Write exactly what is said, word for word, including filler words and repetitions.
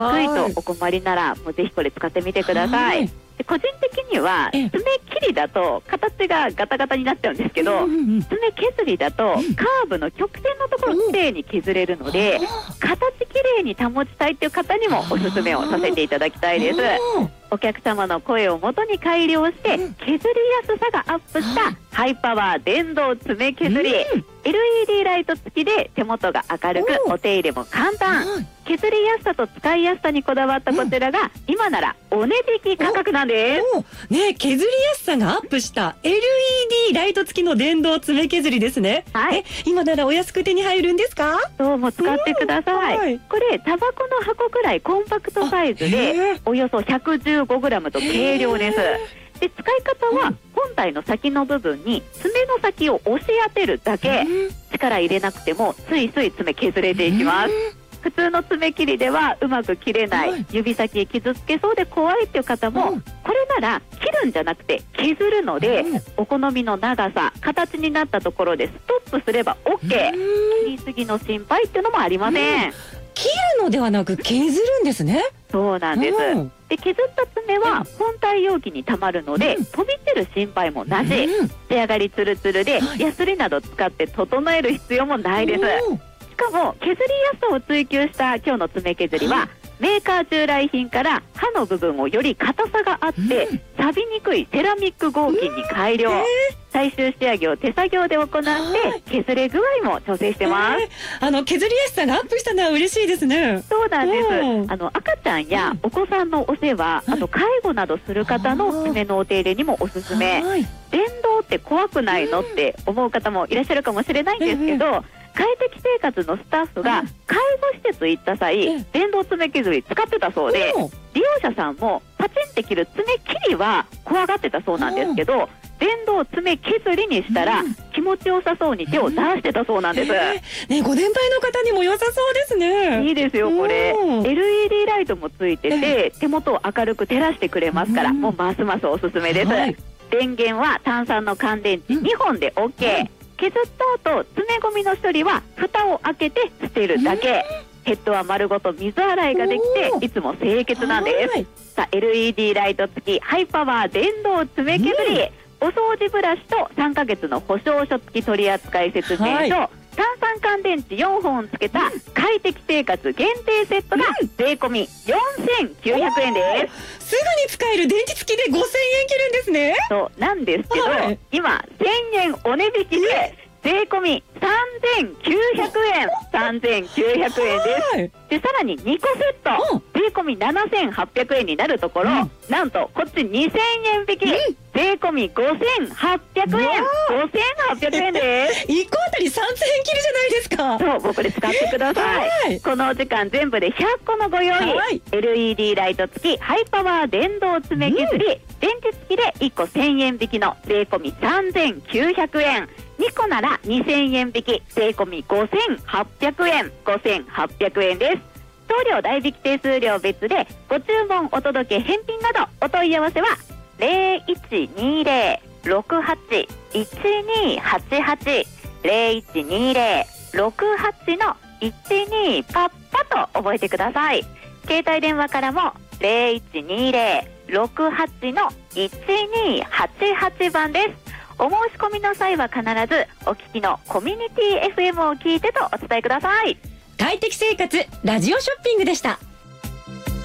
低いとお困りならもうぜひこれ使ってみてください。で個人的には爪切りだと形がガタガタになっちゃうんですけど、爪削りだとカーブの曲線のところをきれいに削れるので、形きれいに保ちたいっていう方にもおすすめをさせていただきたいです。お客様の声をもとに改良して削りやすさがアップしたハイパワー電動爪削り、 エルイーディー ライト付きで手元が明るくお手入れも簡単、削りやすさと使いやすさにこだわったこちらが今ならお値引き価格なんです。 ね、削りやすさがアップした エルイーディー ライト付きの電動爪削りですね。 はい、 え今ならお安く手に入るんですか？ どうも使ってください、はい、これタバコの箱くらいコンパクトサイズでおよそ ひゃくじゅうごグラム と軽量です。で使い方は本体の先の部分に爪の先を押し当てるだけ、力入れなくてもスイスイ爪削れていきます。普通の爪切りではうまく切れない、指先傷つけそうで怖いっていう方も、これなら切るんじゃなくて削るので、お好みの長さ形になったところでストップすれば オーケー、 切りすぎの心配っていうのもありません。 切るのではなく削るんですね。 そうなんです。で削った爪は本体容器にたまるので、飛び散る心配もなし、仕上がりツルツルでヤスリなど使って整える必要もないです。しかも削りやすさを追求した今日の爪削りは、メーカー従来品から刃の部分をより硬さがあって錆びにくいセラミック合金に改良、最終仕上げを手作業で行って削れ具合も調整してます。 あの削りやすさがアップしたのは嬉しいですね。 そうなんです。あの赤ちゃんやお子さんのお世話、あと介護などする方の爪のお手入れにもおすすめ。電動って怖くないのって思う方もいらっしゃるかもしれないんですけど、快適生活のスタッフが介護施設行った際、電動爪削り使ってたそうで、利用者さんもパチンって切る爪切りは怖がってたそうなんですけど、電動爪削りにしたら気持ちよさそうに手を出してたそうなんです。 ね、ご年配の方にも良さそうですね。 いいですよこれ。 エルイーディー ライトもついてて手元を明るく照らしてくれますから、もうますますおすすめです。電源は単三の乾電池にほんで オーケー、削った後爪ゴミの処理は蓋を開けて捨てるだけ、ヘッドは丸ごと水洗いができていつも清潔なんです。さあ エルイーディー ライト付きハイパワー電動爪削り、お掃除ブラシとさんかげつの保証書付き取扱説明書、はい、単三乾電池よんほんつけた快適生活限定セットが税込みよんせんきゅうひゃくえんです。 すぐに使える電池付きでごせんえん切るんですね。 そうなんですけど、はい、今せんえんお値引きで税込みさんぜんきゅうひゃくえん、さんぜんきゅうひゃくえんです。はい、でさらににこセット税込みななせんはっぴゃくえんになるところ、うん、なんとこっちにせんえん引き、うん、税込みごせんはっぴゃくえん、ごせんはっぴゃくえんです。 いっこあたりさんぜんえん切るじゃないですか。 そう、僕で使ってください。はい、このお時間全部でひゃっこのご用意、はい、エルイーディー ライト付きハイパワー電動爪削り、うん、電池付きでいっこせんえん引きの税込みさんぜんきゅうひゃくえん、にこならにせんえん引き税込みごせんはっぴゃくえん、ごせんはっぴゃくえんです。送料代引き手数料別でご注文お届け返品などお問い合わせはゼロいちにゼロ ろくはち いちにはちはち ゼロいちにゼロ ろくはち のいちにパッパと覚えてください。携帯電話からもゼロいちにゼロ ろくはち のいちにはちはちばんです。お申し込みの際は必ずお聞きのコミュニティ エフエム を聞いてとお伝えください。 快適生活ラジオショッピングでした。